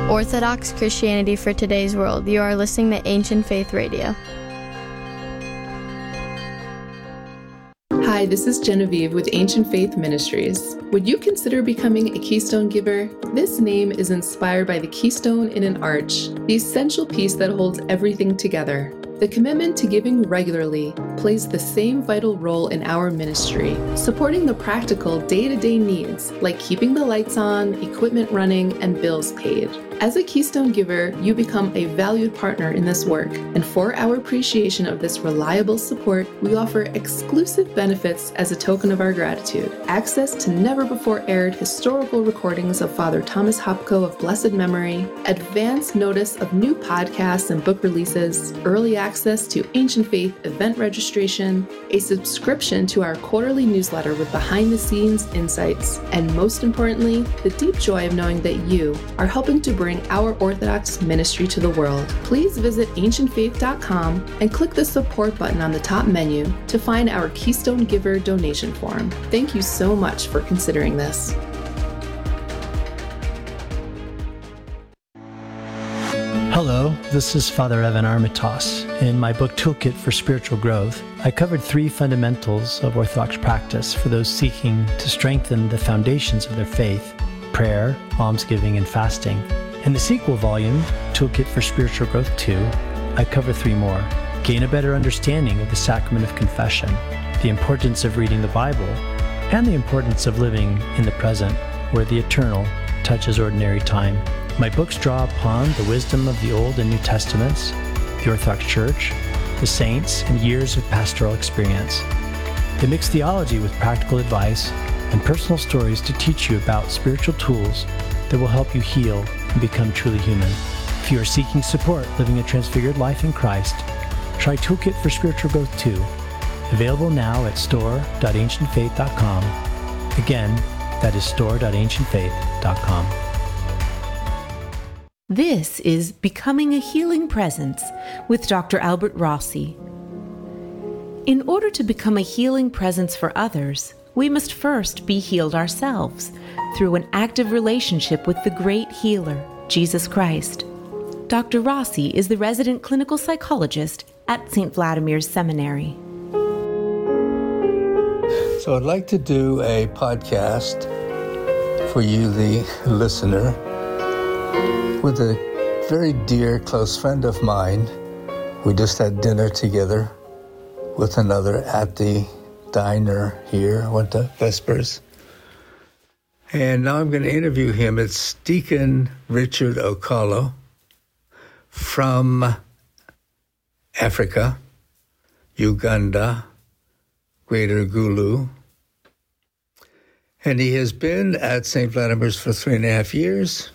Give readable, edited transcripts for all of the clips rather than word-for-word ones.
Orthodox Christianity for today's world. You are listening to Ancient Faith Radio. Hi, this is Genevieve with Ancient Faith Ministries. Would you consider becoming a Keystone Giver? This name is inspired by the keystone in an arch, the essential piece that holds everything together. The commitment to giving regularly plays the same vital role in our ministry, supporting the practical day-to-day needs like keeping the lights on, equipment running, and bills paid. As a Keystone Giver, you become a valued partner in this work, and for our appreciation of this reliable support, we offer exclusive benefits as a token of our gratitude. Access to never-before-aired historical recordings of Father Thomas Hopko of blessed memory, advance notice of new podcasts and book releases, early access to Ancient Faith event registration, a subscription to our quarterly newsletter with behind-the-scenes insights, and most importantly, the deep joy of knowing that you are helping to bring our Orthodox ministry to the world. Please visit ancientfaith.com and click the support button on the top menu to find our Keystone Giver donation form. Thank you so much for considering this. Hello, this is Father Evan Armitage. In my book Toolkit for Spiritual Growth, I covered 3 fundamentals of Orthodox practice for those seeking to strengthen the foundations of their faith: prayer, almsgiving, and fasting. In the sequel volume, Toolkit for Spiritual Growth 2, I cover 3 more. Gain a better understanding of the sacrament of confession, the importance of reading the Bible, and the importance of living in the present, where the eternal touches ordinary time. My books draw upon the wisdom of the Old and New Testaments, the Orthodox Church, the saints, and years of pastoral experience. They mix theology with practical advice and personal stories to teach you about spiritual tools that will help you heal and become truly human. If you are seeking support living a transfigured life in Christ, try Toolkit for Spiritual Growth 2, available now at store.ancientfaith.com. Again, that is store.ancientfaith.com. This is Becoming a Healing Presence with Dr. Albert Rossi. In order to become a healing presence for others, we must first be healed ourselves through an active relationship with the great healer, Jesus Christ. Dr. Rossi is the resident clinical psychologist at St. Vladimir's Seminary. So I'd like to do a podcast for you, the listener, with a very dear, close friend of mine. We just had dinner together with another at the diner here, went to Vespers. And now I'm going to interview him. It's Deacon Richard Okolo from Africa, Uganda, Greater Gulu. And he has been at St. Vladimir's for 3.5 years.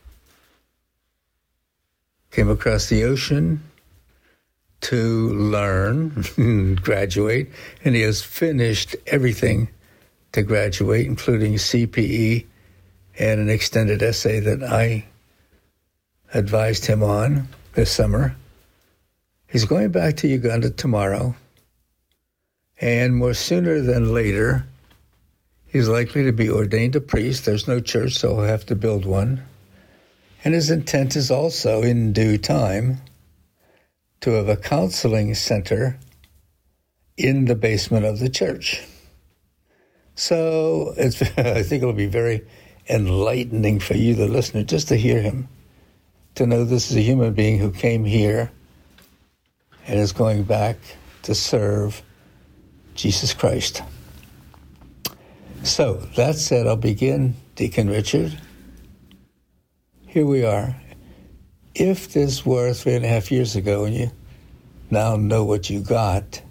Came across the ocean to learn, graduate, and he has finished everything to graduate, including CPE and an extended essay that I advised him on this summer. He's going back to Uganda tomorrow, and more sooner than later, he's likely to be ordained a priest. There's no church, so he'll have to build one. And his intent is also, in due time, to have a counseling center in the basement of the church. So I think it'll be very enlightening for you, the listener, just to hear him, to know this is a human being who came here and is going back to serve Jesus Christ. So, that said, I'll begin, Deacon Richard. Here we are. If this were 3.5 years ago and you now know what you got,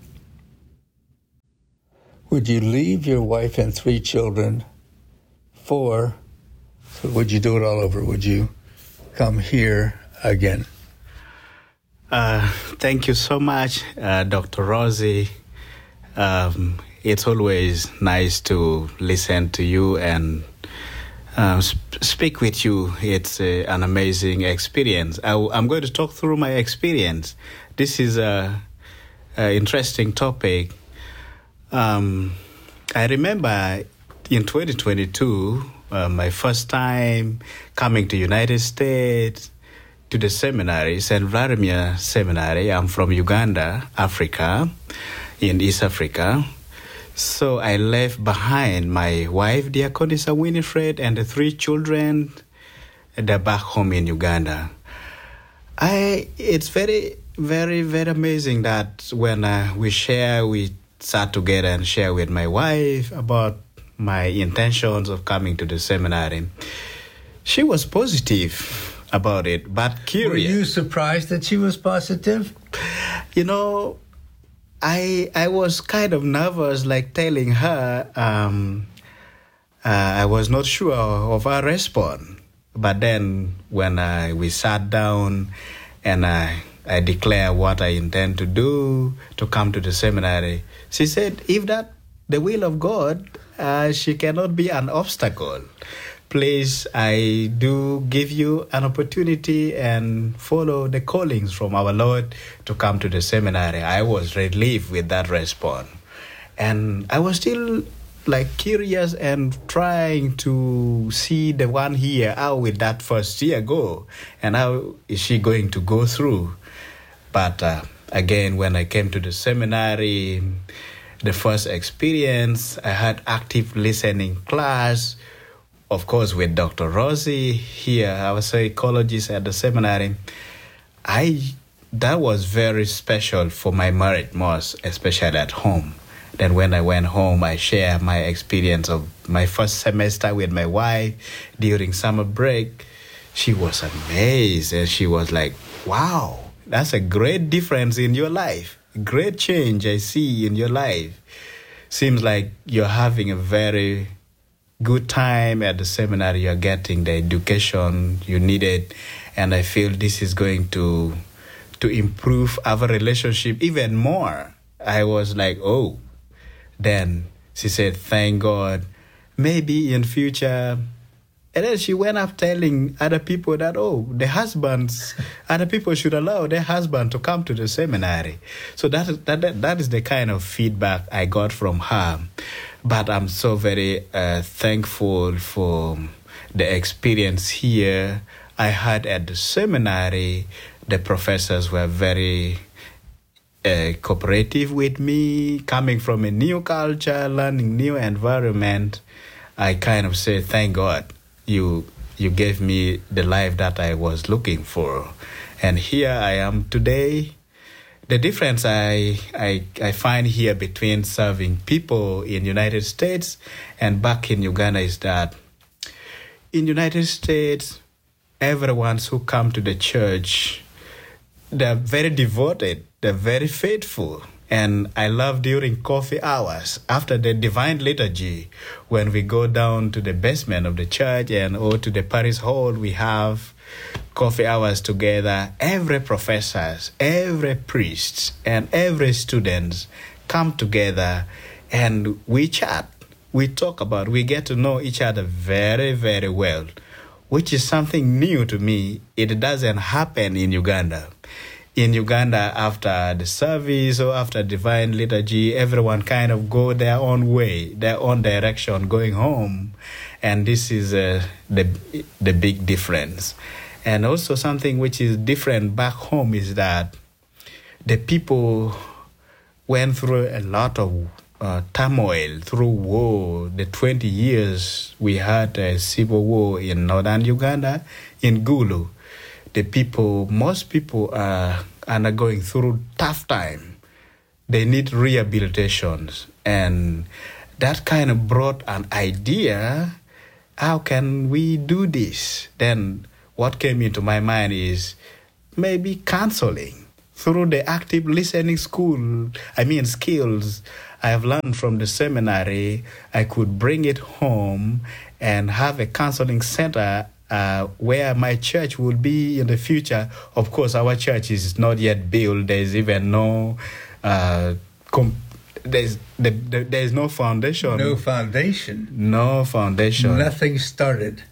would you leave your wife and 3 children would you do it all over? Would you come here again? Thank you so much, Dr. Rossi. It's always nice to listen to you and speak with you. It's an amazing experience. I'm going to talk through my experience. This is an interesting topic. I remember in 2022, my first time coming to United States, to the seminary, St. Vladimir Seminary. I'm from Uganda, Africa, in East Africa. So I left behind my wife, Diaconissa Winifred, and the 3 children. They're back home in Uganda. It's very, very, very amazing that when we sat together and share with my wife about my intentions of coming to the seminary. She was positive about it, but curious. Were you surprised that she was positive? You know, I was kind of nervous, like telling her I was not sure of her response. But then when we sat down and I declared what I intend to do to come to the seminary, she said, if that the will of God, she cannot be an obstacle. Please, I do give you an opportunity and follow the callings from our Lord to come to the seminary. I was relieved with that response. And I was still like curious and trying to see the one here, how will that first year go? And how is she going to go through? But again, when I came to the seminary, the first experience, I had active listening class, of course, with Dr. Rosie here, our psychologist at the seminary. That was very special for my marriage, most especially at home. Then when I went home, I shared my experience of my first semester with my wife during summer break. She was amazed, and she was like, wow, that's a great difference in your life. Great change I see in your life. Seems like you're having a very good time at the seminary. You're getting the education you needed. And I feel this is going to improve our relationship even more. I was like, oh. Then she said, thank God. Maybe in future. And then she went up telling other people that, other people should allow their husband to come to the seminary. So that is the kind of feedback I got from her. But I'm so very thankful for the experience here I had at the seminary. The professors were very cooperative with me, coming from a new culture, learning new environment. I kind of say, thank God. You gave me the life that I was looking for. And here I am today. The difference I find here between serving people in United States and back in Uganda is that in United States, everyone who come to the church, they're very devoted, they're very faithful. And I love during coffee hours, after the divine liturgy, when we go down to the basement of the church or to the parish hall, we have coffee hours together. Every professors, every priest, and every students come together and we chat. We talk about, we get to know each other very, very well, which is something new to me. It doesn't happen in Uganda. In Uganda, after the service or after divine liturgy, everyone kind of go their own way, their own direction, going home. And this is the big difference. And also something which is different back home is that the people went through a lot of turmoil, through war. The 20 years we had a civil war in northern Uganda, in Gulu. Most people are going through tough time. They need rehabilitations. And that kind of brought an idea, how can we do this? Then what came into my mind is maybe counseling through the active listening skills I have learned from the seminary. I could bring it home and have a counseling center where my church will be in the future. Of course, our church is not yet built. There's even no there's no foundation. No foundation. No foundation. Nothing started.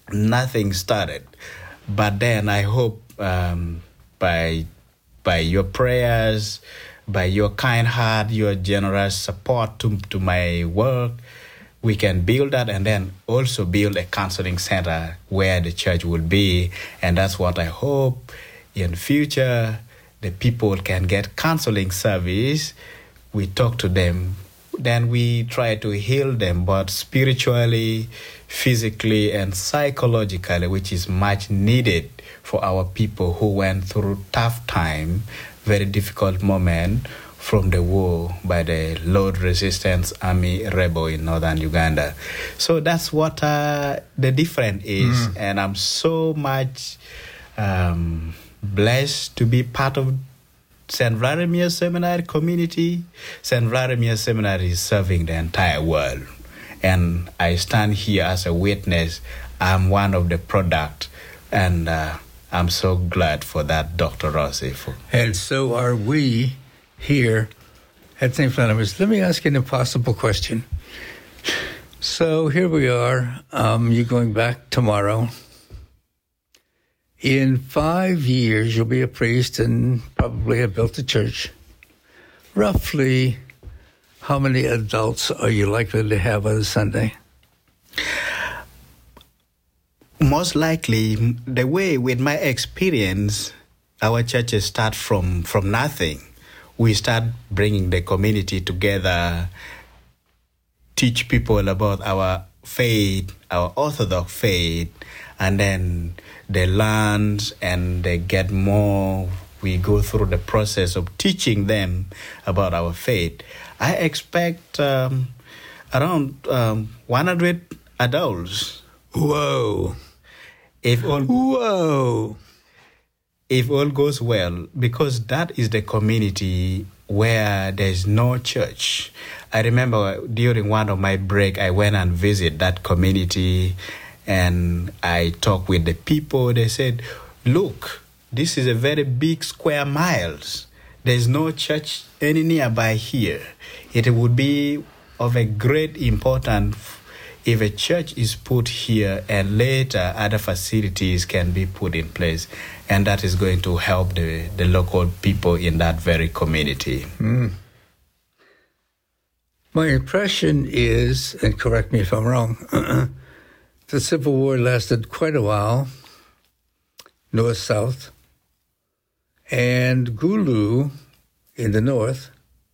But then I hope by your prayers, by your kind heart, your generous support to my work, we can build that and then also build a counseling center where the church will be. And that's what I hope in future, the people can get counseling service. We talk to them, then we try to heal them, but spiritually, physically, and psychologically, which is much needed for our people who went through tough time, very difficult moment from the war by the Lord Resistance Army rebel in northern Uganda. So that's what the difference is. And I'm so much blessed to be part of St. Vladimir Seminary community. St. Vladimir Seminary is serving the entire world. And I stand here as a witness. I'm one of the product. And I'm so glad for that, Dr. Rossi. And so are we here at St. Vladimir's. Let me ask you an impossible question. So here we are. You're going back tomorrow. In 5 years, you'll be a priest and probably have built a church. Roughly, how many adults are you likely to have on a Sunday? Most likely, the way with my experience, our churches start from nothing. We start bringing the community together, teach people about our faith, our Orthodox faith, and then they learn and they get more. We go through the process of teaching them about our faith. I expect around 100 adults. Whoa. If all goes well, because that is the community where there's no church. I remember during one of my break, I went and visited that community and I talked with the people. They said, look, this is a very big square miles. There's no church any nearby here. It would be of a great importance if a church is put here and later other facilities can be put in place. And that is going to help the local people in that very community. My impression is, and correct me if I'm wrong, the Civil War lasted quite a while, north-south, and Gulu in the north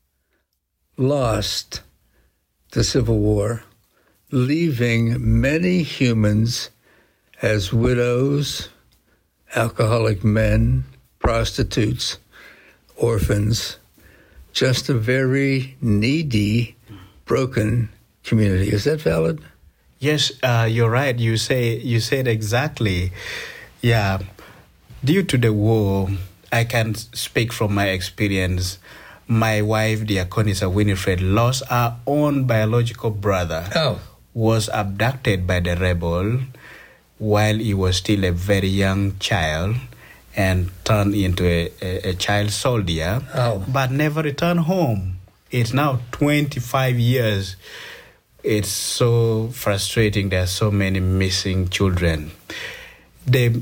lost the Civil War, leaving many humans as widows, alcoholic men, prostitutes, orphans, just a very needy, broken community. Is that valid? Yes, you're right. You said exactly. Yeah. Due to the war, I can speak from my experience. My wife, Diaconissa Winifred, lost her own biological brother. Was abducted by the rebel while he was still a very young child and turned into a child soldier, but never returned home. It's now 25 years. It's so frustrating. There are so many missing children. The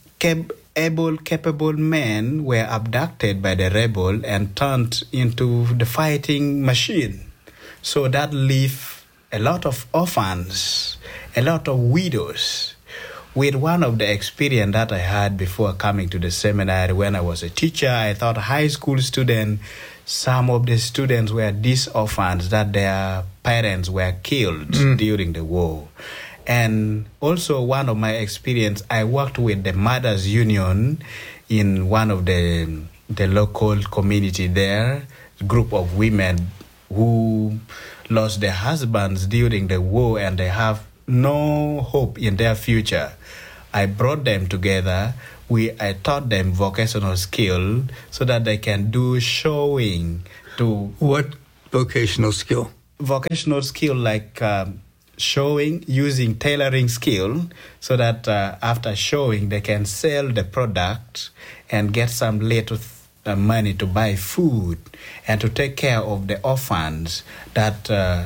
capable men were abducted by the rebel and turned into the fighting machine. So that leaves a lot of orphans, a lot of widows. With one of the experience that I had before coming to the seminary, when I was a teacher, I thought high school students, some of the students were these orphans that their parents were killed during the war. And also one of my experience, I worked with the Mothers Union in one of the local community there, group of women who lost their husbands during the war and they have no hope in their future. I brought them together. I taught them vocational skill so that they can do showing to... What vocational skill? Vocational skill like showing, using tailoring skill so that after showing they can sell the product and get some little money to buy food and to take care of the orphans that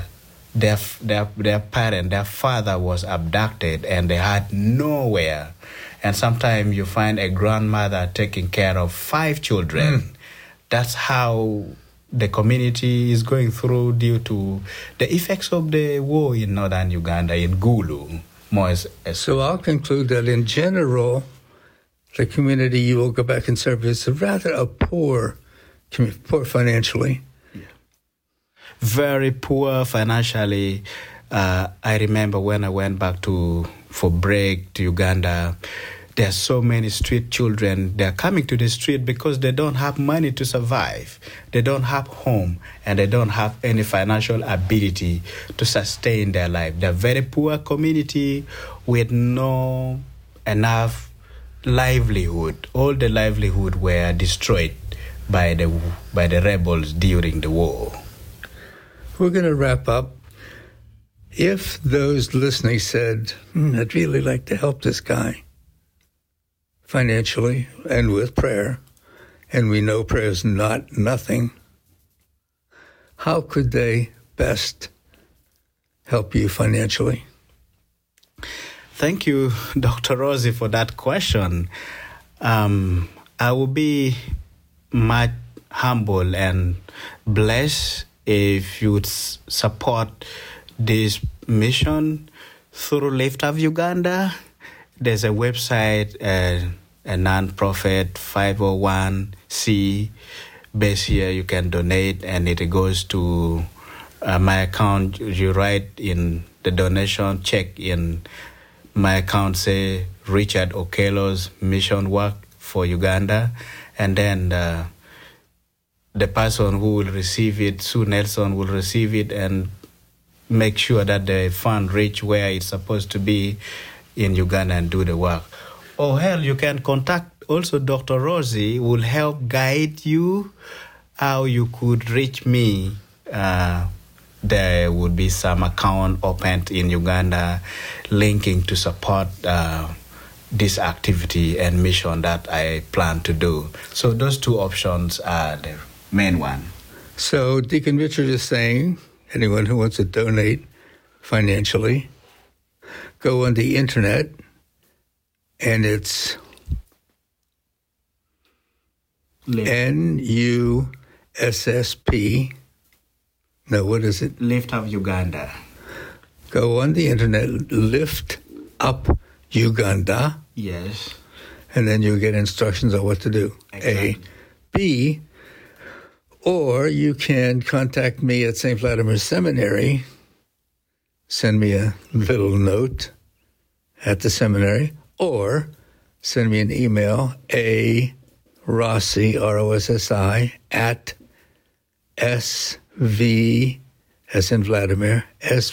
their parent, their father was abducted and they had nowhere. And sometimes you find a grandmother taking care of 5 children. That's how the community is going through due to the effects of the war in northern Uganda, in Gulu. So I'll conclude that in general, the community you will go back and serve is rather a poor financially. Yeah. Very poor financially. I remember when I went back for break to Uganda, there are so many street children. They're coming to the street because they don't have money to survive. They don't have home, and they don't have any financial ability to sustain their life. They're a very poor community with no enough livelihood. All the livelihood were destroyed by the rebels during the war. We're going to wrap up. If those listening said, I'd really like to help this guy financially and with prayer, and we know prayer is not nothing, how could they best help you financially? Thank you, Dr. Rosie, for that question. I will be much humble and blessed if you would support this mission through Lift Up Uganda. There's a website, a non-profit 501c base here. You can donate, and it goes to my account. You write in the donation check in my account, say Richard Okello's mission work for Uganda, and then the person who will receive it, Sue Nelson, will receive it and make sure that the fund reach where it's supposed to be in Uganda and do the work. Or hell, you can contact also Dr. Rosie, who will help guide you how you could reach me. There would be some account opened in Uganda linking to support this activity and mission that I plan to do. So those two options are the main one. So Deacon Richard is saying, anyone who wants to donate financially, go on the internet, and it's NUSSP. No, what is it? Lift Up Uganda. Go on the internet, Lift Up Uganda. Yes. And then you'll get instructions on what to do. Exactly. A. B. Or you can contact me at St. Vladimir Seminary. Send me a little note at the seminary. Or send me an email, Rossi, R-O-S-S-I, at SV, as in Vladimir,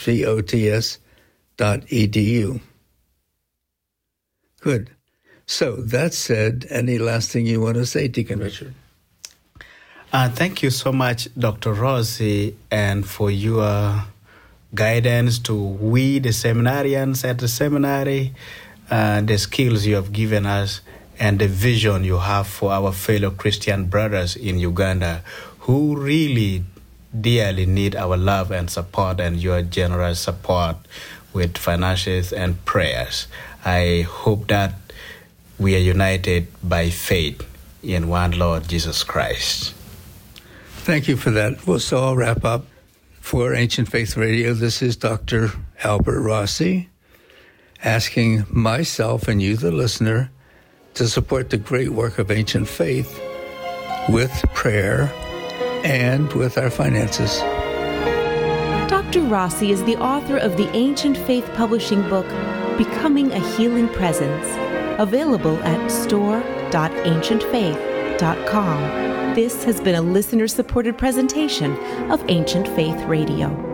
SVOTS.edu. Good. So, that said, any last thing you want to say, Deacon Richard? Thank you so much, Dr. Rosie, and for your guidance to we, the seminarians at the seminary, the skills you have given us, and the vision you have for our fellow Christian brothers in Uganda who really dearly need our love and support and your generous support with finances and prayers. I hope that we are united by faith in one Lord Jesus Christ. Thank you for that. Well, so I'll wrap up. For Ancient Faith Radio, this is Dr. Albert Rossi, asking myself and you, the listener, to support the great work of Ancient Faith with prayer and with our finances. Dr. Rossi is the author of the Ancient Faith publishing book, Becoming a Healing Presence, available at store.ancientfaith.com. This has been a listener-supported presentation of Ancient Faith Radio.